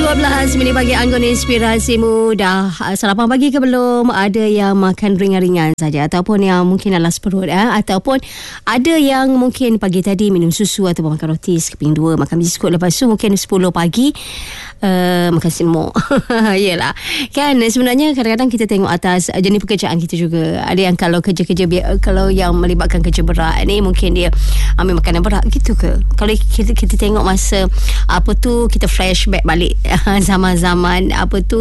12 minit pagi, Anggun Inspirasi Muda. Sarapan pagi ke belum? Ada yang makan ringan-ringan saja, ataupun yang mungkin alas perut, ataupun ada yang mungkin pagi tadi minum susu ataupun makan roti sekeping 2, makan biskut, lepas tu mungkin 10 pagi makan semok. Yelah kan, sebenarnya kadang-kadang kita tengok atas jenis pekerjaan kita juga. Ada yang kalau kerja-kerja, kalau yang melibatkan kerja berat ni, mungkin dia ambil makanan berat gitu ke. Kalau kita tengok masa kita flashback balik zaman-zaman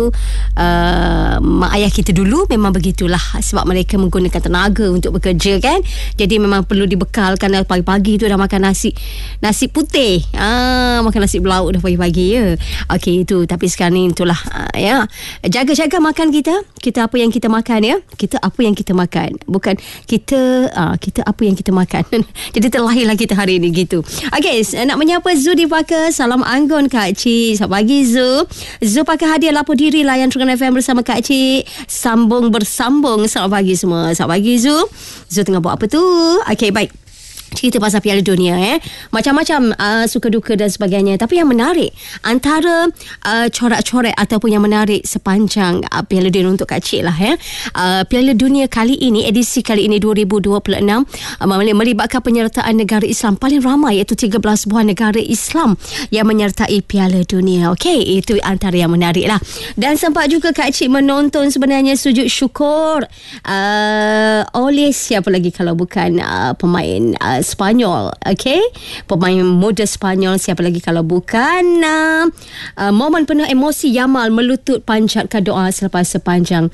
mak ayah kita dulu, memang begitulah, sebab mereka menggunakan tenaga untuk bekerja kan. Jadi memang perlu dibekalkan. Pagi-pagi tu dah makan nasi putih, makan nasi belauk dah pagi-pagi ya. Okey, itu. Tapi sekarang ni itulah ya, jaga-jaga makan kita apa yang kita makan ya. Kita apa yang kita makan, bukan kita apa yang kita makan. Jadi terlahirlah kita hari ini gitu. Okey, nak menyapa Zudi Pakar. Salam Anggun Kak Cik. Selamat pagi Zu pakai hadiah lapor diri layan Terengganu FM bersama Kak Cik. Sambung bersambung. Selamat pagi semua. Selamat pagi Zu tengah buat apa tu? Okey, baik. Cerita pasal Piala Dunia macam-macam suka duka dan sebagainya. Tapi yang menarik, antara corak-corak ataupun yang menarik sepanjang Piala Dunia untuk Kak Cik lah Piala Dunia kali ini, edisi kali ini 2026, melibatkan penyertaan negara Islam paling ramai, iaitu 13 buah negara Islam yang menyertai Piala Dunia. Okey, itu antara yang menarik lah. Dan sempat juga Kak Cik menonton sebenarnya sujud syukur oleh siapa lagi kalau bukan pemain Spanyol. Okey, pemain muda Spanyol, siapa lagi kalau bukan momen penuh emosi Yamal melutut panjatkan doa selepas sepanjang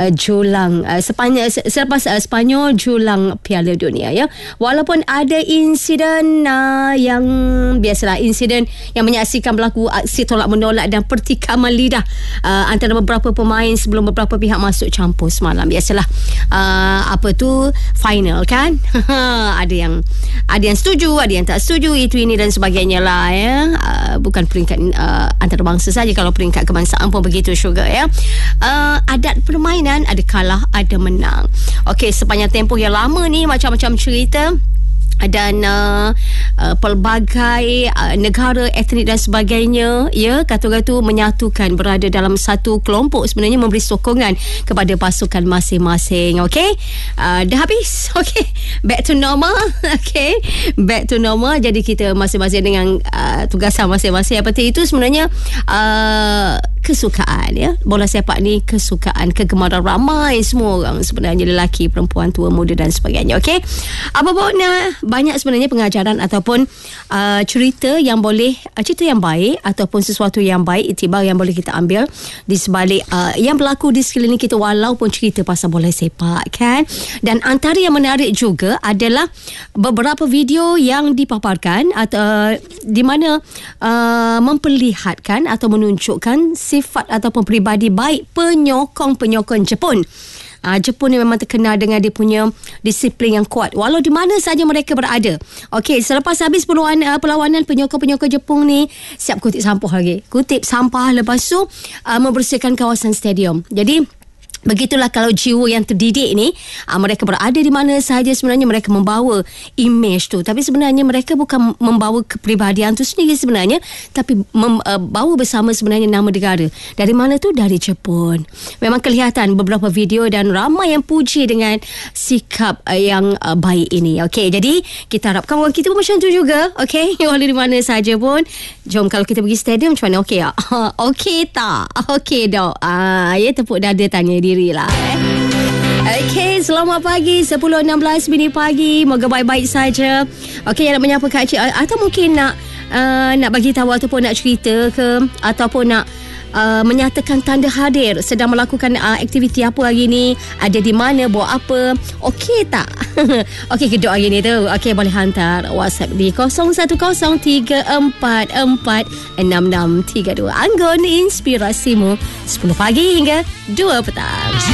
selepas Spanyol julang Piala Dunia ya. Walaupun ada insiden yang biasalah, insiden yang menyaksikan berlaku aksi tolak menolak dan pertikaman lidah antara beberapa pemain sebelum beberapa pihak masuk campur semalam. Biasalah final kan. Ada yang setuju, ada yang tak setuju, itu ini dan sebagainya lah ya. Bukan peringkat antarabangsa saja, kalau peringkat kebangsaan pun begitu juga ya. Adat permainan, ada kalah, ada menang. Okey, sepanjang tempoh yang lama ni macam-macam cerita dan pelbagai negara, etnik dan sebagainya ya, kata-kata menyatukan, berada dalam satu kelompok, sebenarnya memberi sokongan kepada pasukan masing-masing. Okey, dah habis. Okey, back to normal. Okey, back to normal. Jadi kita masing-masing dengan tugasan masing-masing. Apa itu sebenarnya kesukaan ya. Bola sepak ni kesukaan, kegemaran ramai semua orang, sebenarnya lelaki, perempuan, tua, muda dan sebagainya. Okey, apapun banyak sebenarnya pengajaran ataupun cerita yang baik ataupun sesuatu yang baik, iktibar yang boleh kita ambil di sebalik yang berlaku di sekeliling kita, walaupun cerita pasal bola sepak kan. Dan antara yang menarik juga adalah beberapa video yang dipaparkan atau di mana memperlihatkan atau menunjukkan sifat ataupun peribadi baik penyokong Jepun. Jepun ni memang terkenal dengan dia punya disiplin yang kuat walau di mana saja mereka berada. Okey, selepas habis perlawanan, penyokong-penyokong Jepun ni siap kutip sampah lagi. Kutip sampah, lepas tu membersihkan kawasan stadium. Jadi begitulah kalau jiwa yang terdidik ni, mereka berada di mana sahaja, sebenarnya mereka membawa image tu. Tapi sebenarnya mereka bukan membawa kepribadian tu sendiri sebenarnya, tapi membawa bersama sebenarnya nama negara. Dari mana tu? Dari Jepun. Memang kelihatan beberapa video dan ramai yang puji dengan sikap yang baik ini. Okey, jadi kita harapkan orang kita pun macam tu juga. Okey, walau di mana sahaja pun. Jom, kalau kita pergi stadium macam mana? Okey tak? Okey tak? Okey dok. Ya, tepuk dada tanya diri lah. Okey, selamat pagi, 10.16 minit pagi. Moga baik-baik saja. Okey, yang nak menyapa Kak Cik, atau mungkin nak bagi tahu ataupun nak cerita ke, ataupun nak menyatakan tanda hadir sedang melakukan aktiviti apa hari ni, ada di mana, buat apa, okey tak? Okey kedok hari ni tu. Okey, boleh hantar WhatsApp di 0103446632. Anggun Inspirasimu, 10 pagi hingga 2 petang.